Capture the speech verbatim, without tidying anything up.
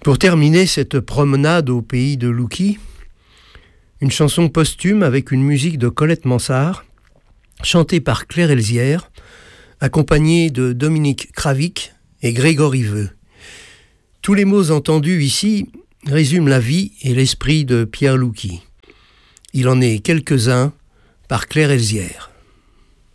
Pour terminer cette promenade au pays de Louki, une chanson posthume avec une musique de Colette Mansart, chantée par Claire Elzière, accompagnée de Dominique Kravic et Grégory Veu. Tous les mots entendus ici résument la vie et l'esprit de Pierre Louki. Il en est quelques-uns par Claire Elzière.